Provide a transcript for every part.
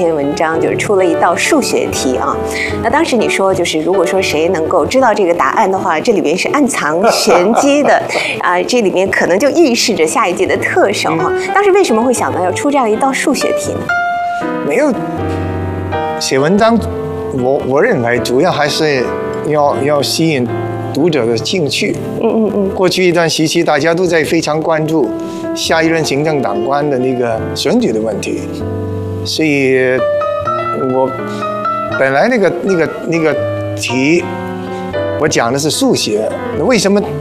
篇文章，就是出了一道数学题啊。那当时你说，就是如果说谁能够知道这个答案的话，这里面是暗藏玄机的啊，这里面可能就预示着下一届的特首哈。当时为什么会想到要出这样一道数学题呢？ 没有写文章，我认为主要还是要吸引读者的兴趣。过去一段时期，大家都在非常关注下一任行政长官的那个选举的问题，所以我本来那个题，我讲的是数学，为什么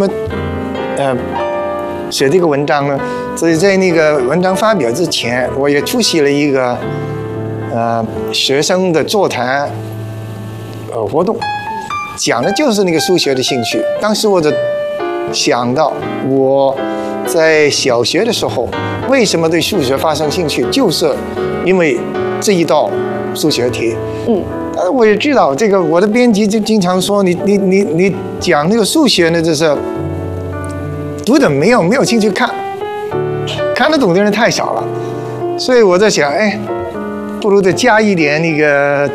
写这个文章呢？所以在那个文章发表之前，我也出席了一个学生的座谈活动，讲的就是那个数学的兴趣。当时我就想到我在小学的时候为什么对数学发生兴趣，就是因为这一道数学题。我也知道这个，我的编辑就经常说你讲那个数学呢，就是读者没有兴趣看得懂的人太少了，所以我在想，不如再加一点那个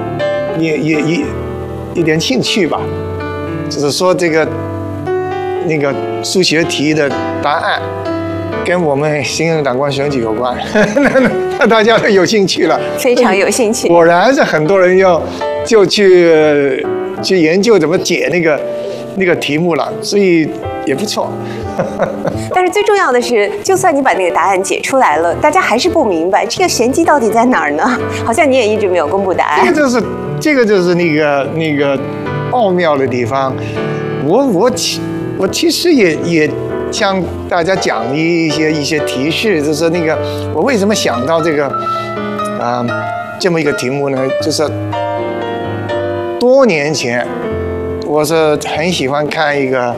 一点兴趣吧，就是说这个那个数学题的答案跟我们行政长官选举有关，那大家都有兴趣了， 非常有兴趣。 果然是很多人就去研究怎么解那个题目了，所以也不错。 但是最重要的是，就算你把那个答案解出来了，大家还是不明白这个玄机到底在哪儿呢？好像你也一直没有公布答案。 这个就是那个奥妙的地方。我其实也向大家讲一些提示，就是那个我为什么想到这个这么一个题目呢？就是多年前，我是很喜欢看一个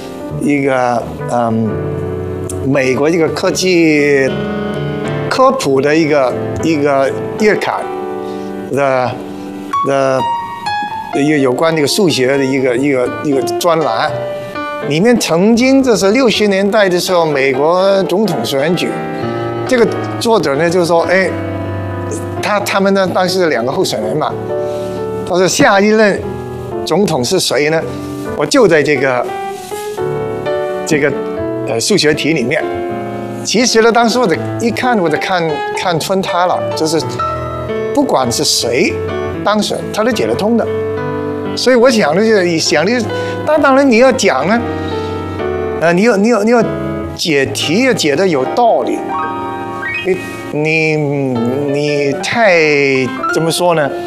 美国一个科技科普的一个月刊的一个有关这个数学的一个专栏，里面曾经这是60年代的时候美国总统选举，这个作者呢就说，他们呢当时是2个候选人嘛，他说下一任总统是谁呢？我就在这个数学题里面。其实呢，当时我看穿他了，就是不管是谁当选，他都解得通的。所以我想的当然你要讲呢，你要解题要解得有道理，你太怎么说呢？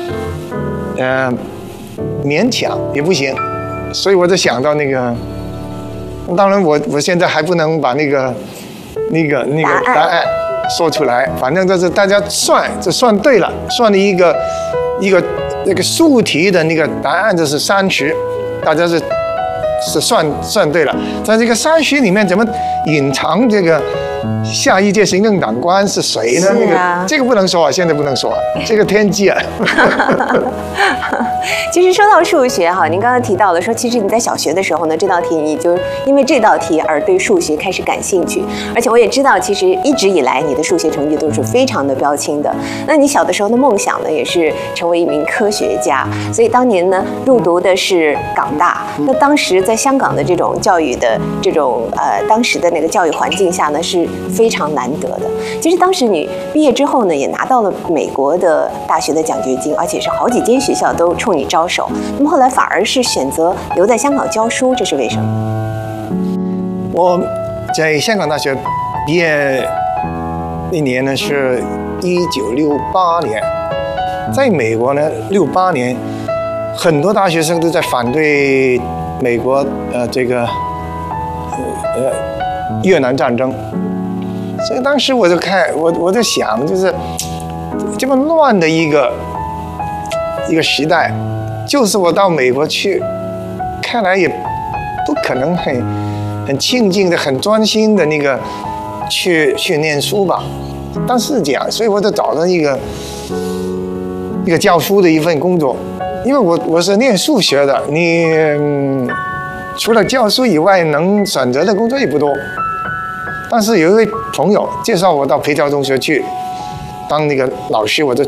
勉强也不行。所以我就想到那个，当然我现在还不能把那个答案说出来，反正就是大家算对了，算了一个那个数题的那个答案就是30，大家是算对了，在这个30里面怎么隐藏这个下一届行政长官是谁呢？这个不能说啊，现在不能说，这个天机啊。 其实说到数学哈，您刚刚提到了说，其实你在小学的时候呢，这道题你就因为这道题而对数学开始感兴趣，而且我也知道，其实一直以来你的数学成绩都是非常的标青的。那你小的时候的梦想呢，也是成为一名科学家，所以当年呢入读的是港大。那当时在香港的这种教育的这种当时的那个教育环境下呢，是非常难得的。其实当时你毕业之后呢，也拿到了美国的大学的奖学金，而且是好几间学校都冲你招手。那么后来反而是选择留在香港教书，这是为什么？ 我在香港大学毕业那年呢是1968年，在美国呢68年，很多大学生都在反对美国越南战争，所以当时我在想，就是这么乱的一个时代，就是我到美国去，看来也不可能很静静的、很专心的那个去念书吧。但是这样，所以我就找到一个教书的一份工作，因为我是念数学的，你除了教书以外，能选择的工作也不多。但是有一位朋友介绍我到培侨中学去当那个老师，我就